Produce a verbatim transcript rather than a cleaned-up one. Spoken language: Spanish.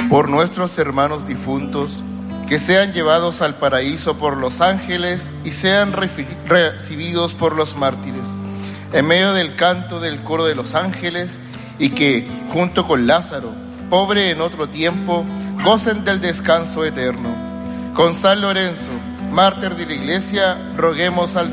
por nuestros hermanos difuntos, que sean llevados al paraíso por los ángeles y sean recibidos por los mártires, en medio del canto del coro de los ángeles, y que, junto con Lázaro, pobre en otro tiempo, gocen del descanso eterno. Con San Lorenzo, mártir de la Iglesia, roguemos al